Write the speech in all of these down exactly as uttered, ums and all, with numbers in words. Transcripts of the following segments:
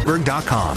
bloomberg dot com.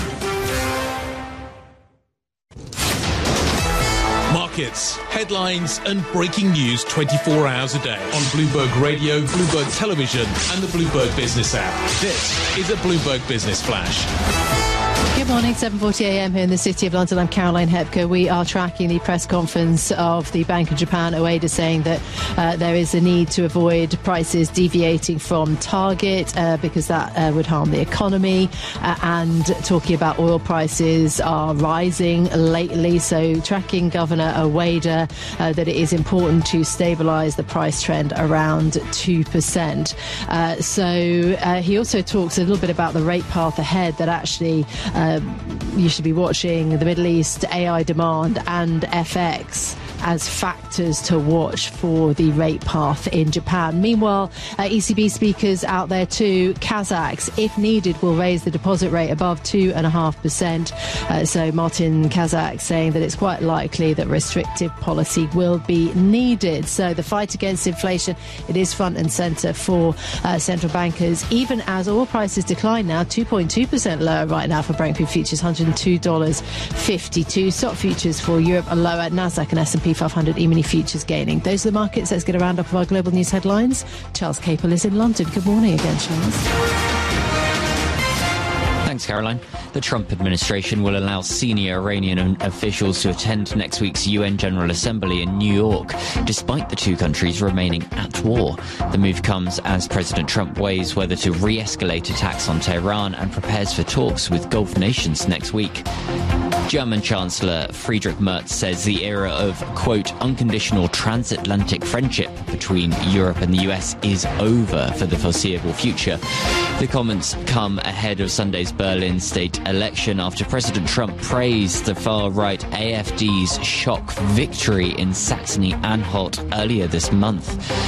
Markets, headlines and breaking news twenty-four hours a day on Bloomberg Radio, Bloomberg Television and the Bloomberg Business app. This is a Bloomberg Business Flash. Good morning, seven forty a m here in the City of London. I'm Caroline Hepker. We are tracking the press conference of the Bank of Japan, Ueda, saying that uh, there is a need to avoid prices deviating from target uh, because that uh, would harm the economy, uh, and talking about oil prices are rising lately. So tracking Governor Ueda uh, that it is important to stabilise the price trend around two percent. Uh, so uh, he also talks a little bit about the rate path ahead, that actually uh, you should be watching the Middle East, A I demand and F X as factors to watch for the rate path in Japan. Meanwhile, uh, E C B speakers out there too. Kazakhs, if needed, will raise the deposit rate above two point five percent. Uh, so Martin Kazak saying that it's quite likely that restrictive policy will be needed. So the fight against inflation, it is front and centre for uh, central bankers, even as oil prices decline now, two point two percent lower right now for Brent Crude futures, one hundred two dollars fifty-two. Stock futures for Europe are lower. Nasdaq and S and P five hundred E-mini futures gaining. Those are the markets. Let's get a roundup of our global news headlines. Charles Capel is in London. Good morning again, Charles. Thanks, Caroline. The Trump administration will allow senior Iranian officials to attend next week's U N General Assembly in New York, despite the two countries remaining at war. The move comes as President Trump weighs whether to re-escalate attacks on Tehran and prepares for talks with Gulf nations next week. German Chancellor Friedrich Merz says the era of, quote, unconditional transatlantic friendship between Europe and the U S is over for the foreseeable future. The comments come ahead of Sunday's Berlin state election after President Trump praised the far-right A F D's shock victory in Saxony-Anhalt earlier this month.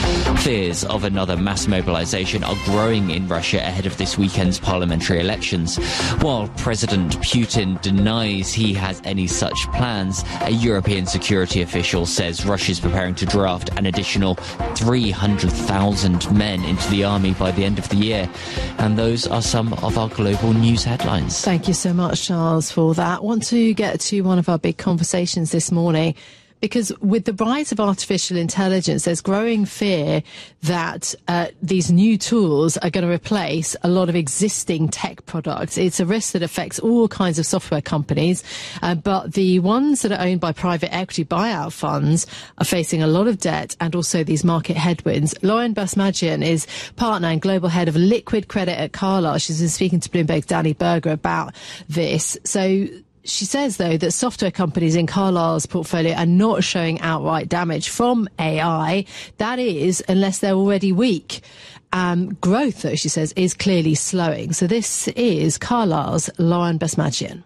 Fears of another mass mobilization are growing in Russia ahead of this weekend's parliamentary elections. While President Putin denies he has any such plans, a European security official says Russia's preparing to draft an additional three hundred thousand men into the army by the end of the year. And those are some of our global news headlines. Thank you so much, Charles, for that. I want to get to one of our big conversations this morning, because with the rise of artificial intelligence, there's growing fear that uh, these new tools are going to replace a lot of existing tech products. It's a risk that affects all kinds of software companies, uh, but the ones that are owned by private equity buyout funds are facing a lot of debt and also these market headwinds. Lauren Basmadjian is partner and global head of liquid credit at Carlyle. She's been speaking to Bloomberg's Danny Berger about this. So she says, though, that software companies in Carlyle's portfolio are not showing outright damage from A I. That is, unless they're already weak. Um, growth, though, she says, is clearly slowing. So this is Carlyle's Lauren Basmadjian.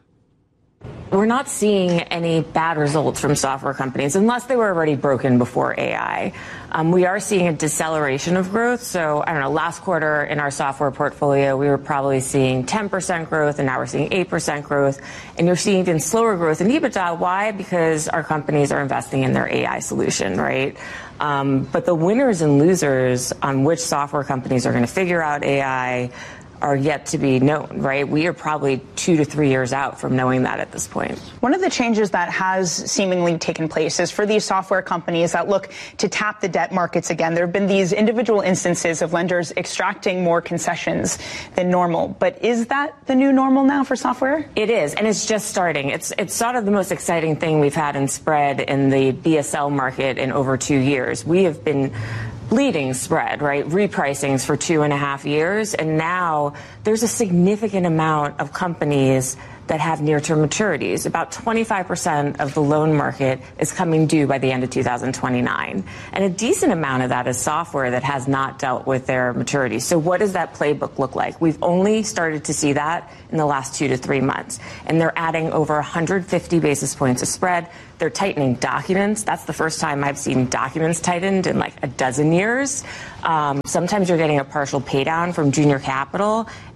We're not seeing any bad results from software companies unless they were already broken before A I. Um, we are seeing a deceleration of growth. So, I don't know, last quarter in our software portfolio, we were probably seeing ten percent growth, and now we're seeing eight percent growth. And you're seeing even slower growth in EBITDA. Why? Because our companies are investing in their A I solution, right? Um, but the winners and losers on which software companies are going to figure out A I are yet to be known, right? We are probably two to three years out from knowing that at this point. One of the changes that has seemingly taken place is for these software companies that look to tap the debt markets again. There have been these individual instances of lenders extracting more concessions than normal. But is that the new normal now for software? It is, and it's just starting. It's it's sort of the most exciting thing we've had in spread in the B S L market in over two years. We have been bleeding spread, right? Repricings for two and a half years. And now there's a significant amount of companies that have near-term maturities. About twenty-five percent of the loan market is coming due by the end of two thousand twenty-nine. And a decent amount of that is software that has not dealt with their maturities. So what does that playbook look like? We've only started to see that in the last two to three months. And they're adding over one hundred fifty basis points of spread. They're tightening documents. That's the first time I've seen documents tightened in like a dozen years. Um, sometimes you're getting a partial pay down from junior capital.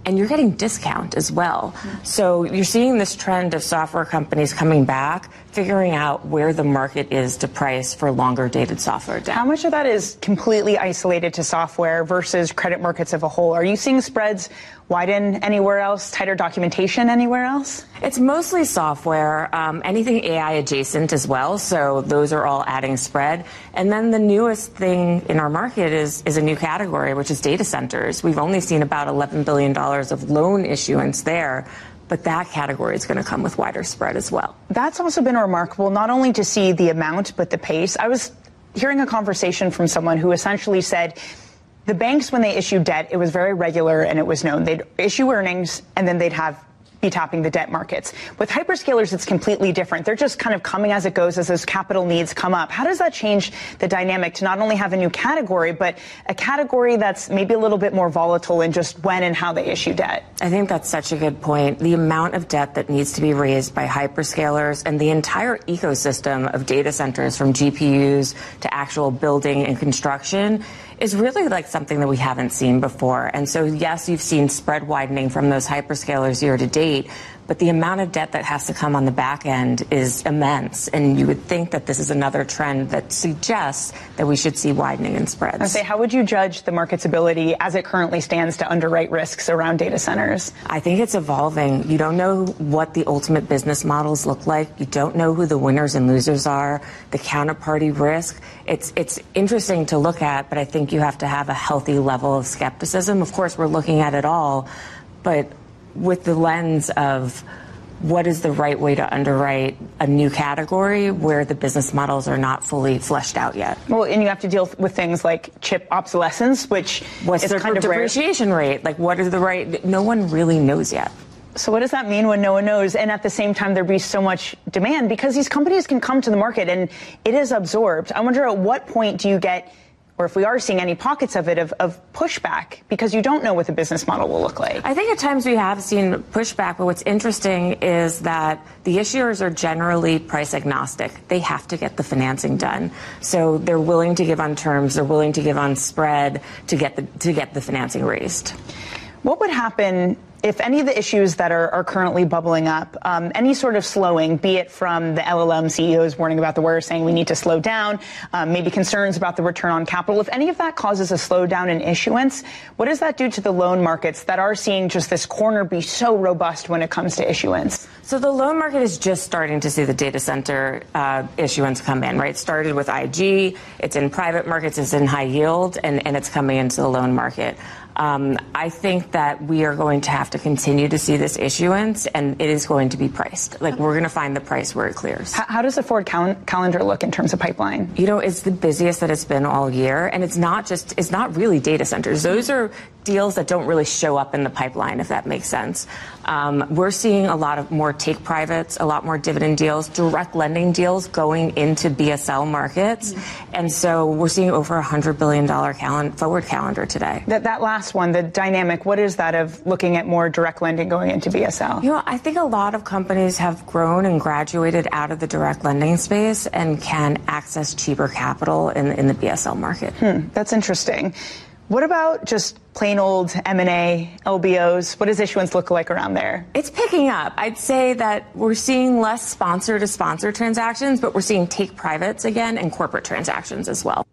and you're getting discount as well. Mm-hmm. So you're seeing this trend of software companies coming back, figuring out where the market is to price for longer dated software debt. How much of that is completely isolated to software versus credit markets as a whole? Are you seeing spreads widen anywhere else, tighter documentation anywhere else? It's mostly software, um, anything A I adjacent as well. So those are all adding spread. And then the newest thing in our market is, is a new category, which is data centers. We've only seen about eleven billion dollars of loan issuance there. But that category is going to come with wider spread as well. That's also been remarkable, not only to see the amount, but the pace. I was hearing a conversation from someone who essentially said the banks, when they issue debt, it was very regular and it was known. They'd issue earnings and then they'd have be tapping the debt markets. With hyperscalers, it's completely different. They're just kind of coming as it goes as those capital needs come up. How does that change the dynamic to not only have a new category, but a category that's maybe a little bit more volatile in just when and how they issue debt? I think that's such a good point. The amount of debt that needs to be raised by hyperscalers and the entire ecosystem of data centers, from G P Us to actual building and construction, is really like something that we haven't seen before. And so, yes, you've seen spread widening from those hyperscalers year to date, but the amount of debt that has to come on the back end is immense. And you would think that this is another trend that suggests that we should see widening in spreads. I say, how would you judge the market's ability as it currently stands to underwrite risks around data centers? I think it's evolving. You don't know what the ultimate business models look like. You don't know who the winners and losers are, the counterparty risk. It's, it's interesting to look at, but I think you have to have a healthy level of skepticism. Of course, we're looking at it all, but with the lens of what is the right way to underwrite a new category where the business models are not fully fleshed out yet. Well, and you have to deal with things like chip obsolescence, which What's is the kind of depreciation rare. rate? Like, what is the right? No one really knows yet. So what does that mean when no one knows? And at the same time, there be so much demand because these companies can come to the market and it is absorbed. I wonder at what point do you get, or if we are seeing any pockets of it, of, of pushback, because you don't know what the business model will look like. I think at times we have seen pushback, but what's interesting is that the issuers are generally price agnostic. They have to get the financing done. So they're willing to give on terms, they're willing to give on spread to get the, to get the financing raised. What would happen if any of the issues that are, are currently bubbling up, um, any sort of slowing, be it from the L L M C E Os warning about the wire saying we need to slow down, um, maybe concerns about the return on capital, if any of that causes a slowdown in issuance, what does that do to the loan markets that are seeing just this corner be so robust when it comes to issuance? So the loan market is just starting to see the data center uh, issuance come in, right? It started with I G, it's in private markets, it's in high yield, and, and it's coming into the loan market. Um, I think that we are going to have to continue to see this issuance, and it is going to be priced. Like, we're going to find the price where it clears. How, how does the forward cal- calendar look in terms of pipeline? You know, it's the busiest that it's been all year, and it's not just, it's not really data centers. Those are deals that don't really show up in the pipeline, if that makes sense. Um, we're seeing a lot of more take privates, a lot more dividend deals, direct lending deals going into B S L markets. Mm-hmm. And so we're seeing over a one hundred billion dollars calen- forward calendar today. That, that last one, the dynamic, what is that of looking at more direct lending going into B S L? You know, I think a lot of companies have grown and graduated out of the direct lending space and can access cheaper capital in, in the B S L market. Hmm, that's interesting. What about just plain old M and A, L B Os? What does issuance look like around there? It's picking up. I'd say that we're seeing less sponsor-to-sponsor transactions, but we're seeing take privates again and corporate transactions as well.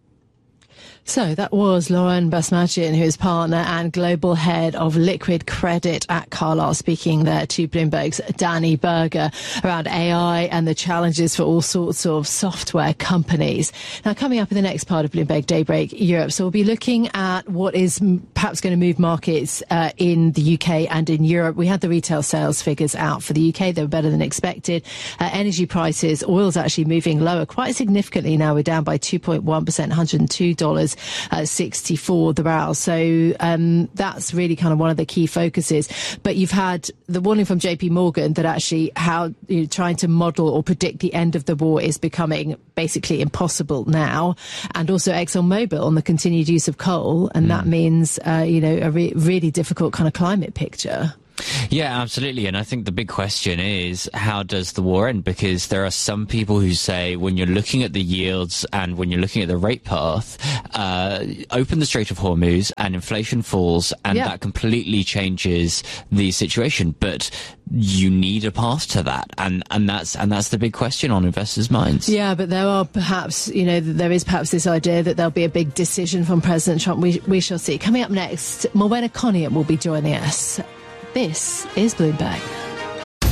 So that was Lauren Basmadjian, who is partner and global head of liquid credit at Carlyle, speaking there to Bloomberg's Danny Berger around A I and the challenges for all sorts of software companies. Now, coming up in the next part of Bloomberg Daybreak Europe, so we'll be looking at what is perhaps going to move markets uh, in the U K and in Europe. We had the retail sales figures out for the U K. They were better than expected. Uh, energy prices, oil's actually moving lower quite significantly now. We're down by two point one percent, one hundred two dollars. Uh, sixty-four the barrel. So um, that's really kind of one of the key focuses. But you've had the warning from J P Morgan that actually how you know, trying to model or predict the end of the war is becoming basically impossible now. And also ExxonMobil on the continued use of coal. And mm. that means, uh, you know, a re- really difficult kind of climate picture. Yeah, absolutely. And I think the big question is, how does the war end? Because there are some people who say when you're looking at the yields and when you're looking at the rate path, uh, open the Strait of Hormuz and inflation falls, and yeah. that completely changes the situation. But you need a path to that, and and that's and that's the big question on investors' minds. Yeah, but there are perhaps, you know, there is perhaps this idea that there'll be a big decision from President Trump. We we shall see. Coming up next, Morwenna Conient will be joining us. This is Bloomberg.